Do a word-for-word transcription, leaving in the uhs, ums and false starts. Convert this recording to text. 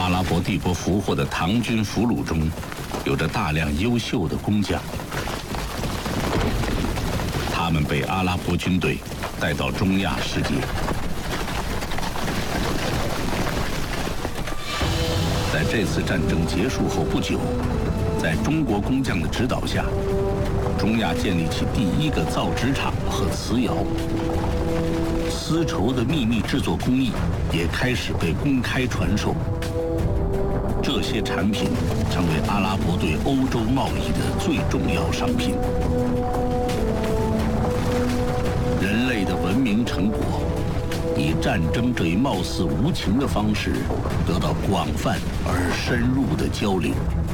阿拉伯帝国俘获的唐军俘虏中，有着大量优秀的工匠，他们被阿拉伯军队带到中亚世界。在这次战争结束后不久，在中国工匠的指导下，中亚建立起第一个造纸厂和瓷窑，丝绸的秘密制作工艺也开始被公开传授。这些产品成为阿拉伯对欧洲贸易的最重要商品。人类的文明成果以战争这一貌似无情的方式得到广泛而深入的交流。